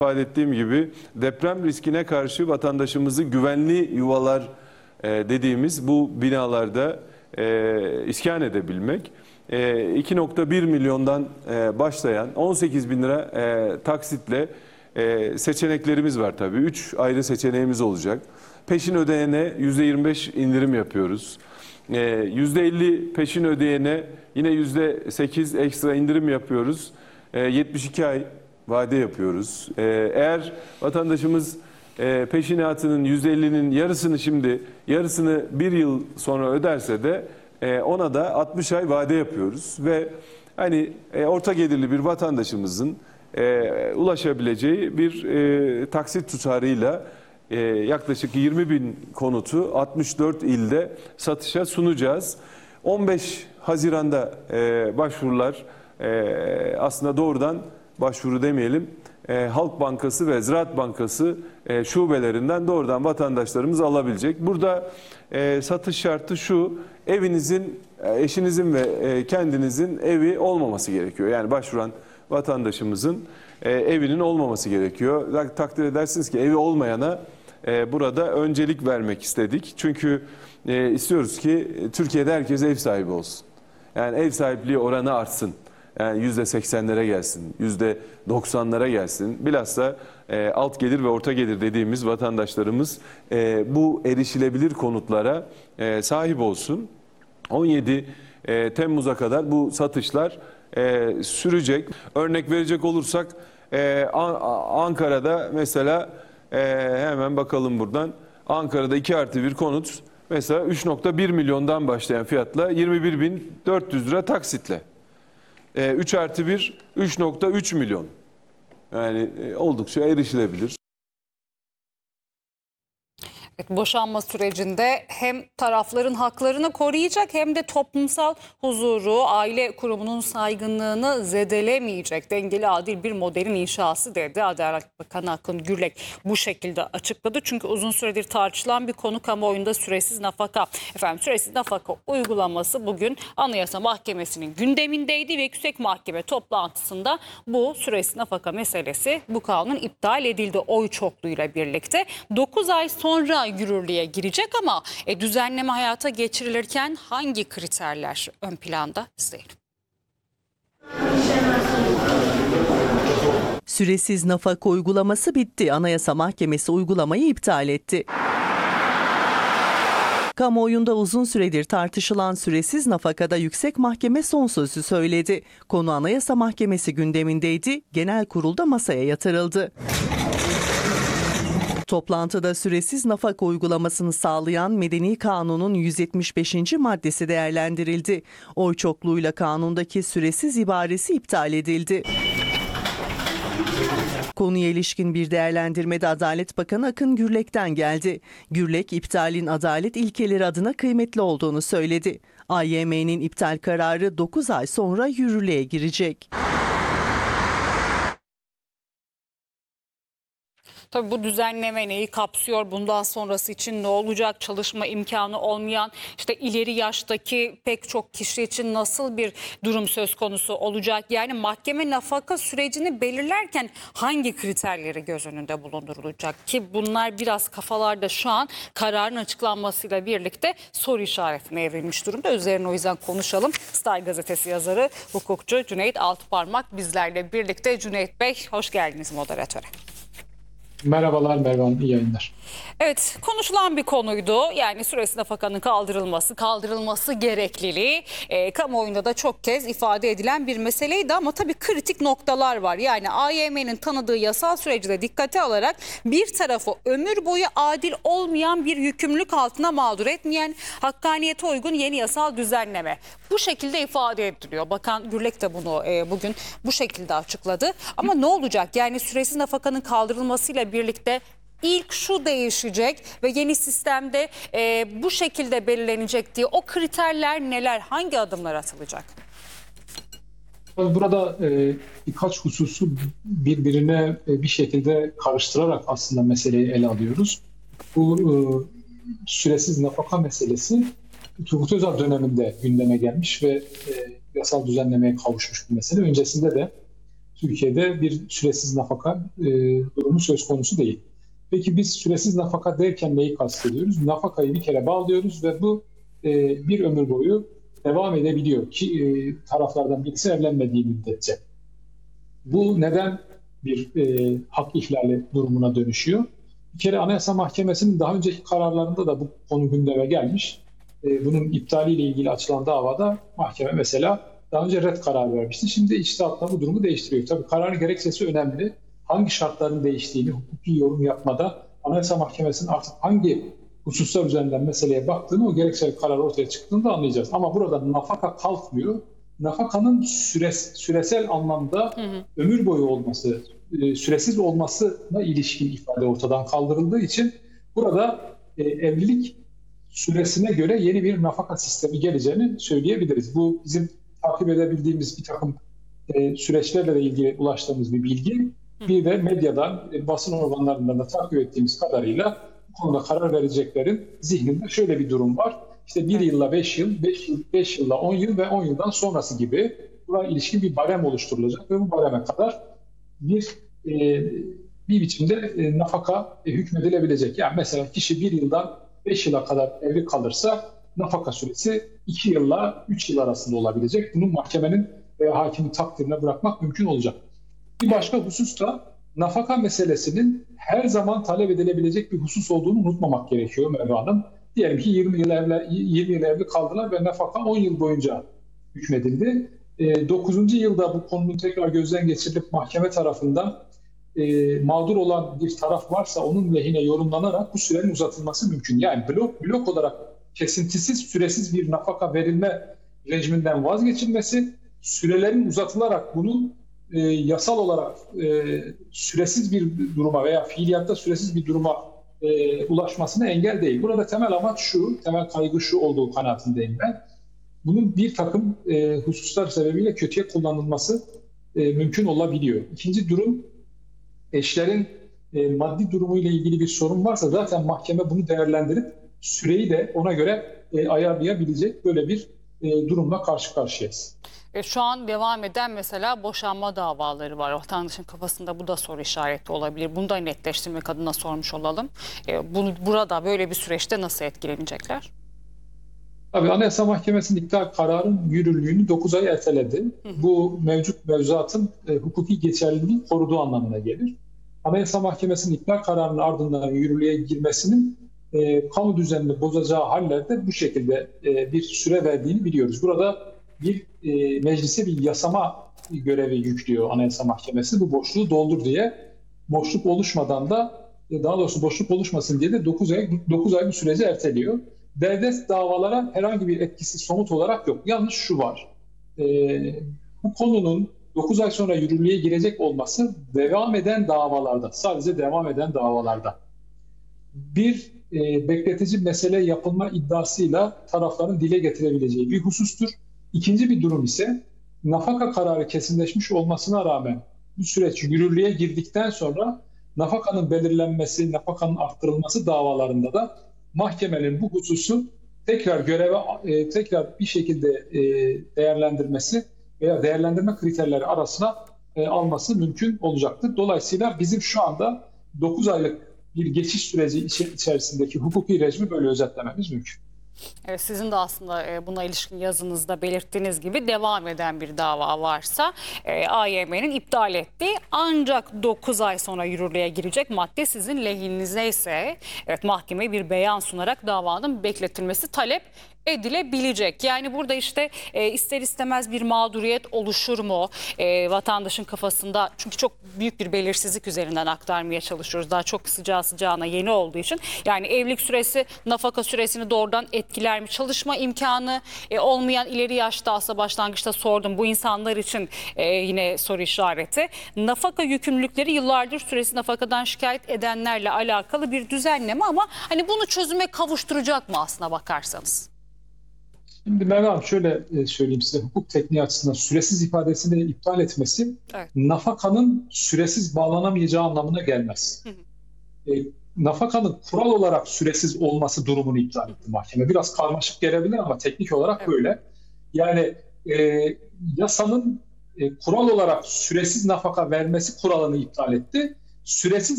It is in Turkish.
ifade ettiğim gibi deprem riskine karşı vatandaşımızı güvenli yuvalar dediğimiz bu binalarda iskan edebilmek. 2,1 milyondan başlayan 18 bin lira taksitle seçeneklerimiz var tabii. 3 ayrı seçeneğimiz olacak. Peşin ödeyene %25 indirim yapıyoruz. %50 peşin ödeyene yine %8 ekstra indirim yapıyoruz. 72 ay vade yapıyoruz. Eğer vatandaşımız peşinatının %50'nin yarısını şimdi, yarısını bir yıl sonra öderse de ona da 60 ay vade yapıyoruz. Ve hani orta gelirli bir vatandaşımızın ulaşabileceği bir taksit tutarıyla yaklaşık 20 bin konutu 64 ilde satışa sunacağız. 15 Haziran'da başvurular aslında doğrudan başvuru demeyelim, Halk Bankası ve Ziraat Bankası şubelerinden doğrudan vatandaşlarımız alabilecek. Burada satış şartı şu: evinizin, eşinizin ve kendinizin evi olmaması gerekiyor. Yani başvuran vatandaşımızın evinin olmaması gerekiyor. Takdir edersiniz ki evi olmayana burada öncelik vermek istedik. Çünkü istiyoruz ki Türkiye'de herkes ev sahibi olsun. Yani ev sahipliği oranı artsın. Yani %80'lere gelsin, %90'lara gelsin. Bilhassa alt gelir ve orta gelir dediğimiz vatandaşlarımız bu erişilebilir konutlara sahip olsun. 17 Temmuz'a kadar bu satışlar sürecek. Örnek verecek olursak Ankara'da mesela hemen bakalım buradan. Ankara'da 2+1 konut mesela 3,1 milyondan başlayan fiyatla 21.400 lira taksitle. 3+1 3,3 milyon. Yani oldukça erişilebilir. Boşanma sürecinde hem tarafların haklarını koruyacak hem de toplumsal huzuru, aile kurumunun saygınlığını zedelemeyecek dengeli adil bir modelin inşası dedi. Adalet Bakanı Akın Gürlek bu şekilde açıkladı. Çünkü uzun süredir tartışılan bir konu kamuoyunda süresiz nafaka. Süresiz nafaka uygulaması bugün Anayasa Mahkemesi'nin gündemindeydi ve Yüksek Mahkeme toplantısında bu süresiz nafaka meselesi, bu kanun iptal edildi oy çokluğuyla birlikte. 9 ay sonra yürürlüğe girecek ama düzenleme hayata geçirilirken hangi kriterler ön planda? İzleyelim. Süresiz nafaka uygulaması bitti. Anayasa Mahkemesi uygulamayı iptal etti. Kamuoyunda uzun süredir tartışılan süresiz nafakada Yüksek Mahkeme son sözü söyledi. Konu Anayasa Mahkemesi gündemindeydi. Genel kurulda masaya yatırıldı. Toplantıda süresiz nafaka uygulamasını sağlayan Medeni Kanun'un 175. maddesi değerlendirildi. Oy çokluğuyla kanundaki süresiz ibaresi iptal edildi. Konuya ilişkin bir değerlendirmede Adalet Bakanı Akın Gürlek'ten geldi. Gürlek, iptalin adalet ilkeleri adına kıymetli olduğunu söyledi. AYM'nin iptal kararı 9 ay sonra yürürlüğe girecek. Tabii bu düzenleme neyi kapsıyor? Bundan sonrası için ne olacak? Çalışma imkanı olmayan ileri yaştaki pek çok kişi için nasıl bir durum söz konusu olacak? Yani mahkeme nafaka sürecini belirlerken hangi kriterleri göz önünde bulundurulacak? Ki bunlar biraz kafalarda şu an kararın açıklanmasıyla birlikte soru işaretine evrilmiş durumda. Üzerine o yüzden konuşalım. Star Gazetesi yazarı, hukukçu Cüneyt Altıparmak bizlerle birlikte. Cüneyt Bey, hoş geldiniz moderatöre. Merhabalar Merve Hanım, iyi yayınlar. Evet, konuşulan bir konuydu. Yani süresiz nafakanın kaldırılması gerekliliği kamuoyunda da çok kez ifade edilen bir meseleydi ama tabii kritik noktalar var. Yani AYM'nin tanıdığı yasal süreci de dikkate alarak bir tarafı ömür boyu adil olmayan bir yükümlülük altına mağdur etmeyen, hakkaniyete uygun yeni yasal düzenleme. Bu şekilde ifade ediliyor. Bakan Gürlek de bunu bugün bu şekilde açıkladı. Ama ne olacak? Yani süresiz nafakanın kaldırılmasıyla birlikte İlk şu değişecek ve yeni sistemde bu şekilde belirlenecek diye o kriterler neler? Hangi adımlar atılacak? Burada birkaç hususu birbirine bir şekilde karıştırarak aslında meseleyi ele alıyoruz. Bu süresiz nafaka meselesi Turgut Özal döneminde gündeme gelmiş ve yasal düzenlemeye kavuşmuş bir mesele. Öncesinde de Türkiye'de bir süresiz nafaka durumu söz konusu değil. Peki biz süresiz nafaka derken neyi kastediyoruz? Nafakayı bir kere bağlıyoruz ve bu bir ömür boyu devam edebiliyor ki taraflardan birisi evlenmediği müddetçe. Bu neden bir hak ihlali durumuna dönüşüyor? Bir kere Anayasa Mahkemesi'nin daha önceki kararlarında da bu konu gündeme gelmiş. Bunun iptaliyle ilgili açılan davada mahkeme mesela daha önce red kararı vermişti. Şimdi içtihatla bu durumu değiştiriyor. Tabii kararın gerekçesi önemli. Hangi şartların değiştiğini hukuki yorum yapmada Anayasa Mahkemesi'nin artık hangi hususlar üzerinden meseleye baktığını o gerekçeli karar ortaya çıktığında anlayacağız. Ama burada nafaka kalkmıyor. Nafakanın süresel anlamda ömür boyu olması, süresiz olmasına ilişkin ifade ortadan kaldırıldığı için burada evlilik süresine göre yeni bir nafaka sistemi geleceğini söyleyebiliriz. Bu bizim takip edebildiğimiz bir takım süreçlerle de ilgili ulaştığımız bir bilgi. Bir de medyadan, basın organlarından da takip ettiğimiz kadarıyla bu konuda karar vereceklerin zihninde şöyle bir durum var. İşte 1 yılla 5 yıl, 5 yılla 10 yıl ve 10 yıldan sonrası gibi buna ilişkin bir barem oluşturulacak ve bu bareme kadar bir biçimde nafaka hükmedilebilecek. Yani mesela kişi 1 yıldan 5 yıla kadar evli kalırsa nafaka süresi 2 yılla 3 yıl arasında olabilecek. Bunu mahkemenin veya hakimin takdirine bırakmak mümkün olacak. Bir başka husus da nafaka meselesinin her zaman talep edilebilecek bir husus olduğunu unutmamak gerekiyor Merve Hanım. Diyelim ki 20 yıl evli kaldılar ve nafaka 10 yıl boyunca hükmedildi. 9. yılda bu konunun tekrar gözden geçirilip mahkeme tarafından mağdur olan bir taraf varsa onun lehine yorumlanarak bu sürenin uzatılması mümkün. Yani blok olarak kesintisiz, süresiz bir nafaka verilme rejiminden vazgeçilmesi, sürelerin uzatılarak bunun yasal olarak süresiz bir duruma veya fiiliyatta süresiz bir duruma ulaşmasına engel değil. Burada temel amaç şu, temel kaygı şu olduğu kanaatindeyim ben. Bunun bir takım hususlar sebebiyle kötüye kullanılması mümkün olabiliyor. İkinci durum, eşlerin maddi durumuyla ilgili bir sorun varsa zaten mahkeme bunu değerlendirip süreyi de ona göre ayarlayabilecek böyle bir durumla karşı karşıyayız. Şu an devam eden mesela boşanma davaları var. Vatandaşın kafasında bu da soru işareti olabilir. Bunu da netleştirmek adına sormuş olalım. Burada böyle bir süreçte nasıl etkilenecekler? Tabii Anayasa Mahkemesi'nin iptal kararın yürürlüğünü 9 ay erteledi. Bu mevcut mevzuatın hukuki geçerliliğini koruduğu anlamına gelir. Anayasa Mahkemesi'nin iptal kararının ardından yürürlüğe girmesinin kamu düzenini bozacağı hallerde bu şekilde bir süre verdiğini biliyoruz. Burada bir meclise bir yasama görevi yüklüyor Anayasa Mahkemesi. Bu boşluğu doldur diye. Boşluk oluşmadan da daha doğrusu boşluk oluşmasın diye de 9 ay bir süreci erteliyor. Devlet davalara herhangi bir etkisi somut olarak yok. Yalnız şu var. Bu konunun 9 ay sonra yürürlüğe girecek olması devam eden davalarda, sadece devam eden davalarda bir bekletici mesele yapılma iddiasıyla tarafların dile getirebileceği bir husustur. İkinci bir durum ise nafaka kararı kesinleşmiş olmasına rağmen bu süreç yürürlüğe girdikten sonra nafakanın belirlenmesi, nafakanın arttırılması davalarında da mahkemenin bu hususu tekrar tekrar bir şekilde değerlendirmesi veya değerlendirme kriterleri arasına alması mümkün olacaktır. Dolayısıyla bizim şu anda 9 aylık bir geçiş süreci içerisindeki hukuki rejimi böyle özetlememiz mümkün. Evet, sizin de aslında buna ilişkin yazınızda belirttiğiniz gibi devam eden bir dava varsa AYM'nin iptal ettiği ancak 9 ay sonra yürürlüğe girecek madde sizin lehinize ise evet, mahkemeye bir beyan sunarak davanın bekletilmesi talep edilebilecek. Yani burada işte ister istemez bir mağduriyet oluşur mu vatandaşın kafasında, çünkü çok büyük bir belirsizlik üzerinden aktarmaya çalışıyoruz. Daha çok sıcağına yeni olduğu için. Yani evlilik süresi nafaka süresini doğrudan etkiler mi? Çalışma imkanı olmayan ileri yaşta, aslında başlangıçta sordum bu insanlar için yine soru işareti. Nafaka yükümlülükleri yıllardır süresi nafakadan şikayet edenlerle alakalı bir düzenleme ama hani bunu çözüme kavuşturacak mı aslına bakarsanız? Şimdi Merve Hanım şöyle söyleyeyim size, hukuk tekniği açısından süresiz ifadesini iptal etmesi nafakanın süresiz bağlanamayacağı anlamına gelmez. Nafakanın kural olarak süresiz olması durumunu iptal etti mahkeme. Biraz karmaşık gelebilir ama teknik olarak böyle. Yani yasanın kural olarak süresiz nafaka vermesi kuralını iptal etti. Süresiz